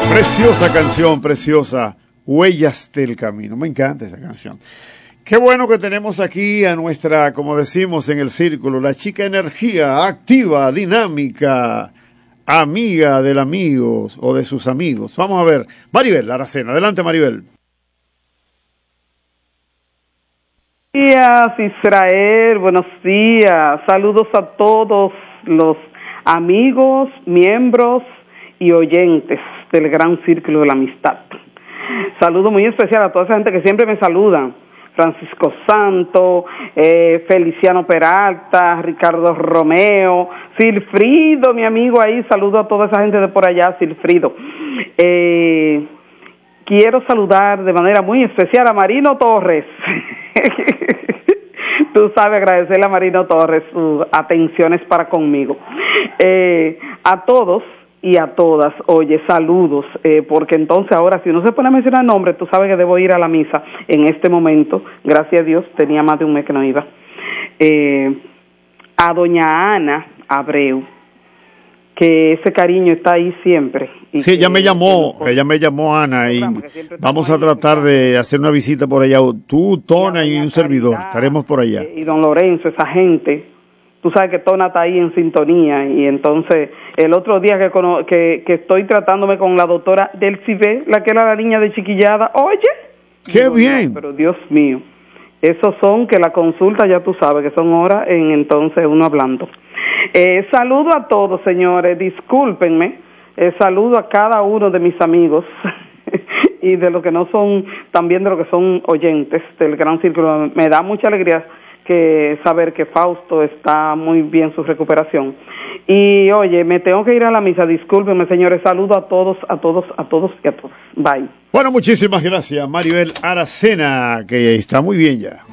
Preciosa canción, preciosa. Huellas del camino. Me encanta esa canción. Qué bueno que tenemos aquí a nuestra, como decimos en el círculo, la chica energía, activa, dinámica, amiga del amigo o de sus amigos. Vamos a ver. Maribel Aracena. Adelante, Maribel. Buenos días, Israel. Buenos días. Saludos a todos los amigos, miembros y oyentes del gran círculo de la amistad. Saludo muy especial a toda esa gente que siempre me saluda. Francisco Santo, Feliciano Peralta, Ricardo Romeo, Silfrido, mi amigo ahí, saludo a toda esa gente de por allá, Silfrido. Quiero saludar de manera muy especial a Marino Torres. Tú sabes, agradecerle a Marino Torres sus atenciones para conmigo. A todos y a todas, oye, saludos, porque entonces ahora si uno se pone a mencionar nombres, tú sabes que debo ir a la misa en este momento, gracias a Dios, tenía más de un mes que no iba. A doña Ana Abreu, que ese cariño está ahí siempre. Y sí, ella me llamó Ana, y vamos a tratar de hacer una visita por allá, tú, Tona y un servidor, estaremos por allá. Y don Lorenzo, esa gente. Tú sabes que Tona está ahí en sintonía, y entonces el otro día que estoy tratándome con la doctora del CIBE, la que era la niña de Chiquillada, oye, ¡qué bien! No, pero Dios mío, esos son que la consulta ya tú sabes que son horas en entonces uno hablando. Saludo a todos, señores, discúlpenme, saludo a cada uno de mis amigos y de los que no son, también de los que son oyentes del Gran Círculo. Me da mucha alegría que saber que Fausto está muy bien su recuperación. Y oye, me tengo que ir a la misa, discúlpenme, señores, saludo a todos y a todos. Bye. Bueno, muchísimas gracias, Maribel Aracena, que está muy bien ya.